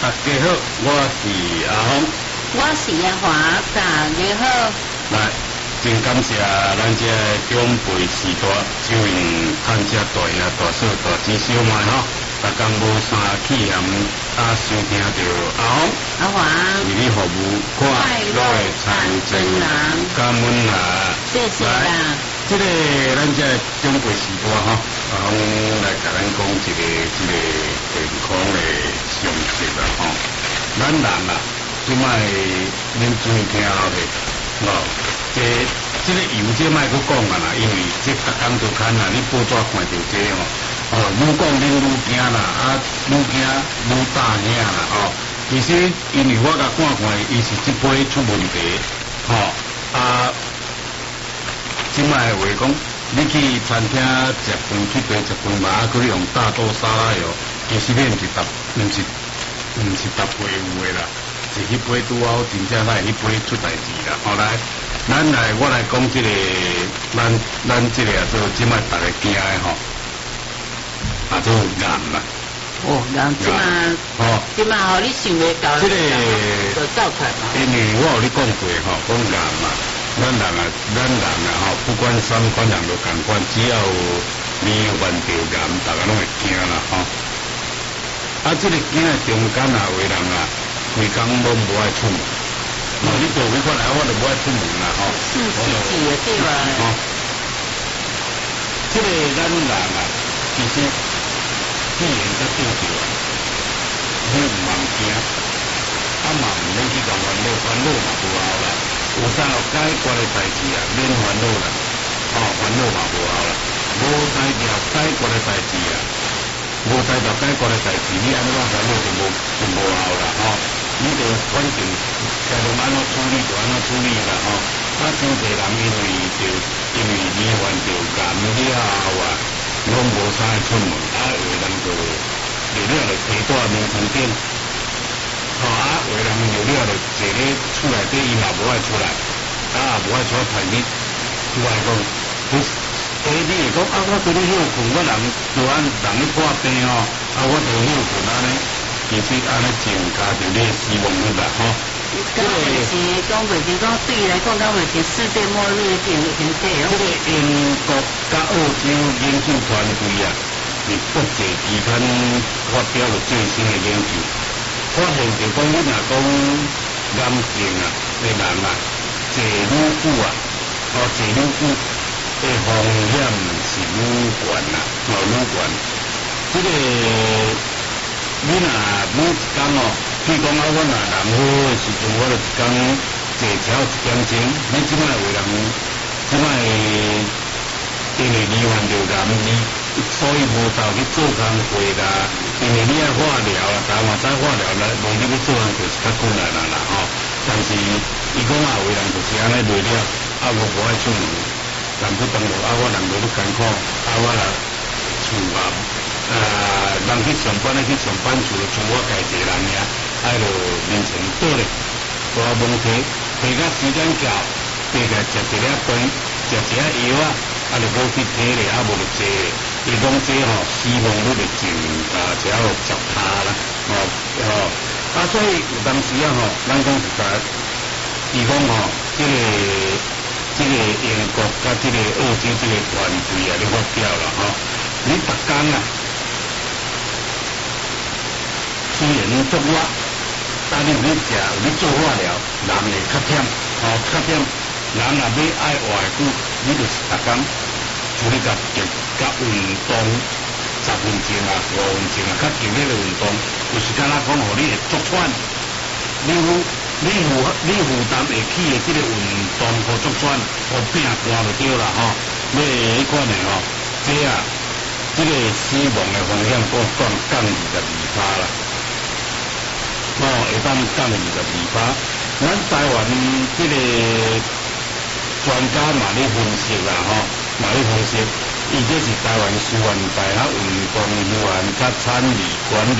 大家好，我是阿峰， 我是阿华，大家好。 来，真感谢咱这长辈时代就用看这大爷大嫂大姊小妹吼，逐工无三气嫌收听到阿峰阿华为你服务快乐的长征人，感恩啦， 谢谢啦。 这个咱这长辈时代吼，阿峰来甲咱讲一个健康的常识啦吼，咱人啊，即摆恁注意听好个，哦，这个油这卖去讲啊啦，因为这逐工都看啦，你报纸看到这哦，愈讲恁愈惊啦，愈惊愈大声啦，哦，其实因为我甲看看，伊是即杯出问题，即摆话讲，你去餐厅食饭去茶食饭嘛，佮你用大豆沙拉油，其实免毋是逐杯有诶啦，是迄杯拄好，真正来迄杯出代志啦。后来，我来讲即个，咱即个做即摆逐个惊诶吼，做癌啦。 哦，癌即嘛吼，你想袂到， 即个就走出来嘛。 因为我有你讲过吼，讲癌嘛。咱人啊吼，不管三款人都共款，只要你患着癌，大家拢会惊啦吼。这个惊的中间啊，有的人啊，规工拢无爱出门。你做几款来，我就无爱出门啦吼。 是自己的对吧？ 这个咱人啊，其实既然才对着，你唔茫惊，嘛唔免去讲烦恼嘛无效啦。有啥有解决的代志啊，免烦恼啦，烦恼嘛无效啦。无才调解决的代志啊，无才调解决的代志，你安怎烦恼就无效啦，你就反正该用安怎处理就安怎处理啦，真侪人因为你患着癌了后啊，拢无啥爱出门，有的人就了就坐在眠床顶。有的人有了就坐咧厝内底，伊嘛无爱出来，无爱出来排日。有来讲，你会讲我对你休困，我人就人咧破病我就休困安尼，其实安尼增加着你的死亡率啦， 这个是讲袂是讲对伊来讲，敢袂是世界末日的形态哦。 这个英国甲澳洲研究团队啊，是国际期刊发表了最新的研究。发现就讲，你若讲癌症啊，的人啊，坐愈久啊，坐愈久，的风险是愈悬啦，愈悬。这个你若每一工譬如讲我若人好的时阵，我就一工坐超1点钟。你即摆有人，即摆因为你患着癌，所以无走去做工课啦，因为你爱化疗啊，台湾早化疗啦，无你去做工就是较困难啦但是伊讲有的人就是安尼累了，我无爱出门，人去动路我人就要艰苦，我啦厝人去上班咧去上班，厝我家一个人尔，就眠床倒咧，大问题，加时间到，加食一粒饭，食一粒药就好去体咧，无就坐咧。伊讲这死亡率就增加，只要10%啦，所以有当时咱讲实在，伊讲这个英国甲这个澳洲这个团队咧发表啦，你逐工虽然你做我，但你有你做化疗，人会较忝，较忝，人若要爱活久，你就是逐工。处理甲运动10分钟啊、5分钟啊，较剧烈的运动，就是敢若讲，互你会足喘，你负担会起的这个运动互足喘，互拼汗就对啦要迄款的这个死亡的风险降22%啦，会当降22%。咱台湾这个专家嘛咧分析啦嘛咧分析，伊这是台湾师范大学运动预防甲参与管理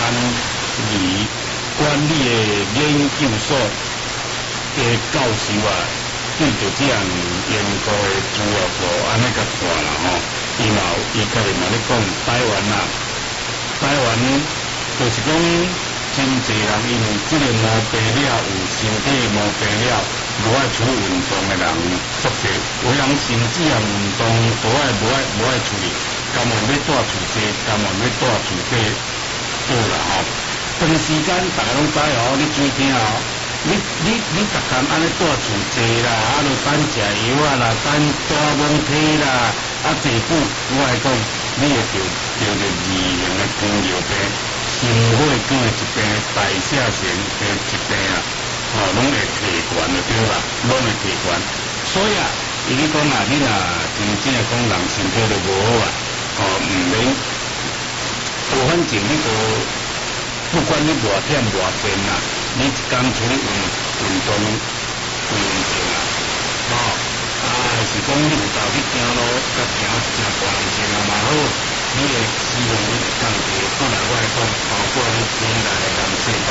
的研究所的教授对着这样研究的资料库安尼甲看啦伊家己嘛咧讲台湾就是讲这真侪人因为即个毛病了，有身体毛病了，无爱处运动的人足侪。有人甚至啊运动无爱处理，甘愿要住厝济，甘愿要住厝底倒啦吼。长时间大家拢知哦，你水听哦，你逐工安尼住厝济啦，啊，就等食药啊啦，等大问题啦，啊，坐久，我来讲，你会着二型的糖尿病。心血管的疾病、代谢性的疾病啊，拢会提悬就对啦，拢会提悬。所以啊，伊讲啊，你若真正讲人身体都无好啊，毋免，反正你个不管你偌忝偌笨啊，你一工出去运动啊，还是讲你有够去行路，甲行真大路线啊嘛好。你的希望你降低，过来我来讲，包括你体内的癌细胞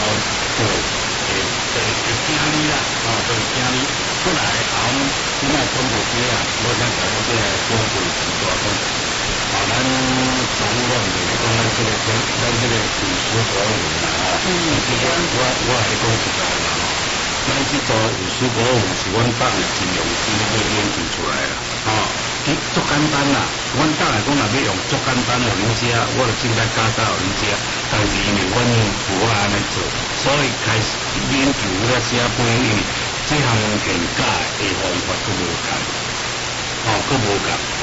会惊你啦，会惊你。过来后，即摆通过这啊，我想讲这个光棍时代讲，咱中国人就是讲咱这个五十国文啦，其实我来讲实在啦，咱这个五十国文是阮党真用心去研究出来啦，足简单啦，阮党来讲若要用足简单互恁食，我就凊彩教互恁食。但是因为阮无法安尼做，所以开始研究了写本，因为这项健教的方法佫无共，佫无共。